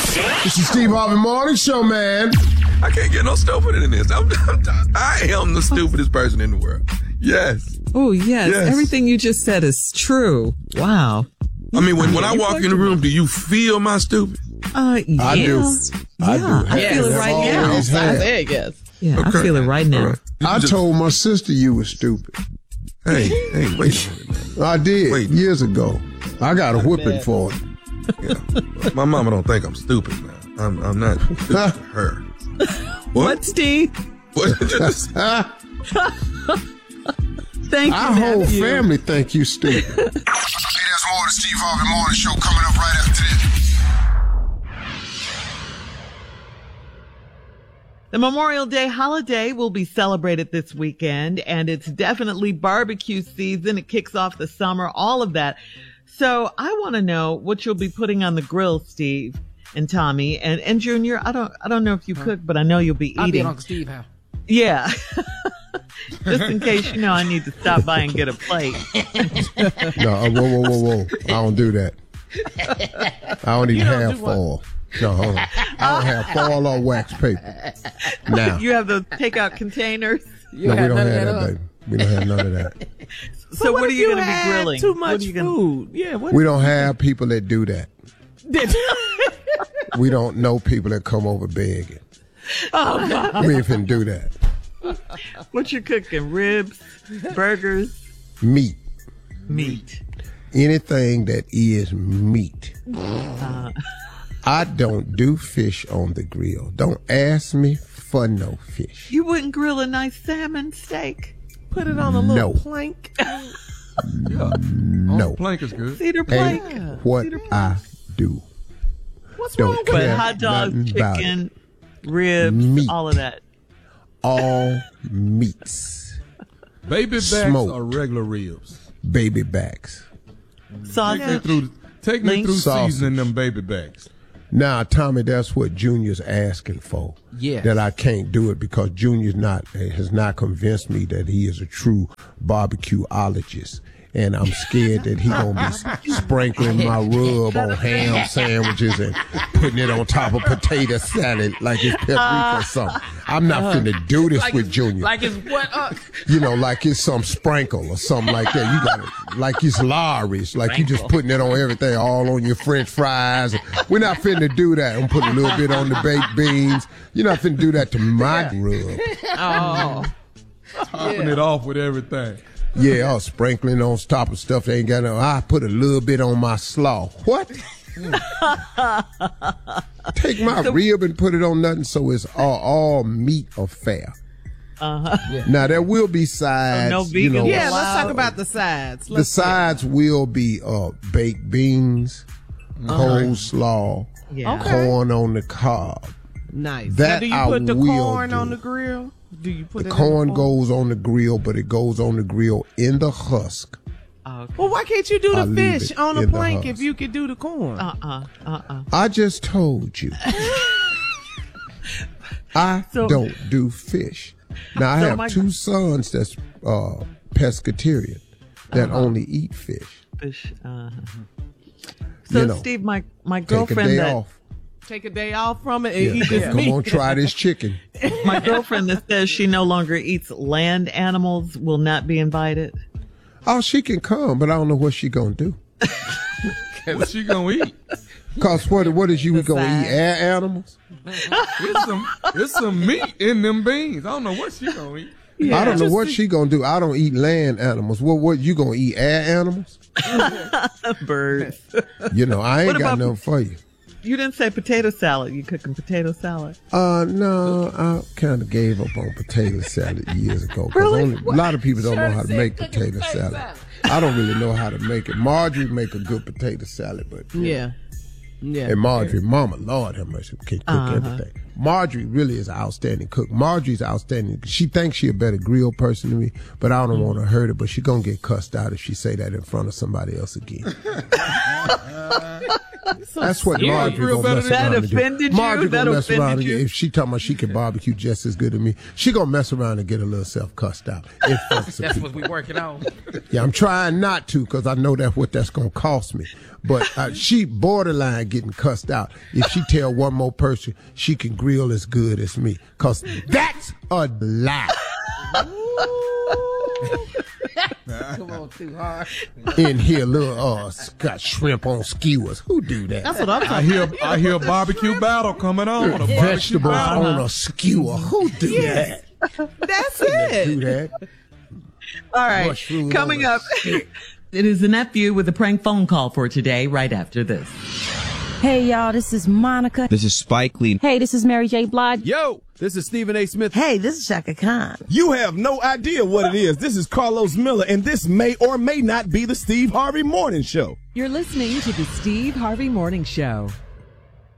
It's the Steve Harvey Morning Show, man. I can't get no stupider than this. I am the stupidest person in the world. Yes. Oh, yes. Everything you just said is true. Wow. I mean, when I walk in the room, do you feel my stupid? Yes. I do. I do. I feel it right now. Yes. Yeah, I feel it right now. Right. I told my sister you were stupid. Hey, wait a minute, man. I did years ago. I got a whipping for it. Yeah. My mama don't think I'm stupid, man. I'm not stupid to her. What, Steve? What did you just Thank you, Our whole nephew. family think you stupid. Hey, there's more of the Steve Harvey Morning Show coming up right after this. The Memorial Day holiday will be celebrated this weekend, and it's definitely barbecue season. It kicks off the summer, all of that. So I want to know what you'll be putting on the grill, Steve and Tommy and Junior. I don't know if you cook, but I know you'll be eating. I'll be at Uncle Steve house. Yeah. Just in case, I need to stop by and get a plate. No, whoa. I don't do that. I don't even have foil. No, hold on. I don't have foil or wax paper. Now. You have those takeout containers? No, we don't have that, baby. We don't have none of that. So what are you going to be grilling? Too much food. Yeah. We don't have people that do that. We don't know people that come over begging. Oh, God. We ain't finna do that. What you cooking? Ribs? Burgers? Meat. Anything that is meat. I don't do fish on the grill. Don't ask me for no fish. You wouldn't grill a nice salmon steak? Put it on a little plank. No. Plank is good. Cedar plank? Ain't what I do. What's Don't wrong with But care hot dogs, nothing about chicken, ribs, Meat. all of that. All meats. Baby backs Smoked. or regular ribs? Baby backs. Sausage. Take me through Sausage. seasoning them baby backs. Now, Tommy, that's what Junior's asking for. Yes. That I can't do it because Junior's has not convinced me that he is a true barbecueologist. And I'm scared that he gonna be sprinkling my rub on ham sandwiches and putting it on top of potato salad like it's paprika or something. I'm not finna do this with Junior. Like it's what? Like it's some sprinkle or something like that. You got it like it's Lawry's, like you just putting it on everything, all on your French fries. We're not finna do that. I'm putting a little bit on the baked beans. You're not finna do that to my rub. Oh. Topping it off with everything. Yeah, sprinkling on top of stuff that ain't got no. I put a little bit on my slaw. What? Take my rib and put it on nothing, so it's all meat affair. Yeah. Now there will be sides. no vegan Yeah, let's talk about the sides. The sides will be baked beans, coleslaw, corn on the cob. Nice. That now, do you I put the will corn do. on the grill? Do you put The it corn in the goes on the grill, but it goes on the grill in the husk. Well, why can't you do I the leave fish it on a in the plank husk. if you could do the corn? I just told you. I don't do fish. Now I have two sons that's pescatarian that only eat fish. Fish. So, Steve, my girlfriend take a day off. Take a day off from it and eat this Come meat. on, try this chicken. My girlfriend that says she no longer eats land animals will not be invited. Oh, she can come, but I don't know what she gonna do. What she gonna eat? Cause what is you gonna eat? Air animals? It's some meat in them beans. I don't know what she gonna eat. I don't know what she gonna do. I don't eat land animals. What you gonna eat? Air animals? Birds. I ain't got nothing for you. You didn't say potato salad. You cooking potato salad? No, I kind of gave up on potato salad years ago. Really? A lot of people don't know how to make potato salad. I don't really know how to make it. Marjorie make a good potato salad, but Yeah. and Marjorie, Mama, Lord have mercy, can cook everything. Marjorie really is an outstanding cook. Marjorie's outstanding. She thinks she a better grill person than me, but I don't want to hurt her. But she gonna get cussed out if she say that in front of somebody else again. That's what Yeah, Marjorie real gonna better mess than around that and do. offended you? Marjorie That gonna mess around offended and you? if she talking about she can barbecue just as good as me, she gonna mess around and get a little self-cussed out. It fucks the That's people. what we working on. Yeah, I'm trying not to because I know that's what that's going to cost me. But she borderline getting cussed out if she tell one more person she can grill as good as me because that's a lie. Come on, too hard. In here, little got shrimp on skewers. Who do that? That's what I'm talking about. I hear a barbecue battle coming on. A barbecue Vegetables battle. on a skewer. Who do that? That's Do it. that? All right. Mushroom Coming on a up, it is the nephew with a prank phone call for today, right after this. Hey y'all, this is Monica. This is Spike Lee. Hey, this is Mary J. Blige. Yo, this is Stephen A. Smith. Hey, this is Shaka Khan. You have no idea what it is. This is Carlos Miller, and this may or may not be the Steve Harvey Morning Show. You're listening to the Steve Harvey Morning Show.